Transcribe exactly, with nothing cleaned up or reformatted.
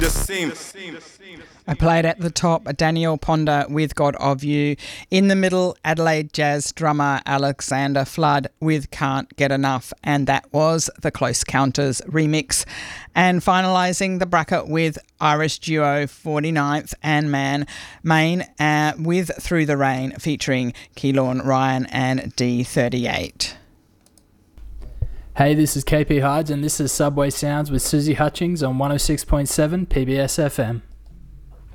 I played at the top Daniel Ponder with God of You. In the middle, Adelaide Jazz drummer Alexander Flood with Can't Get Enough, and that was the Close Counters remix. And finalising the bracket with Irish duo forty-ninth and Man Main uh, with Through the Rain featuring Keelan Ryan and D thirty-eight. Hey, this is K P Hydes and this is Subway Sounds with Susie Hutchings on one oh six point seven P B S F M.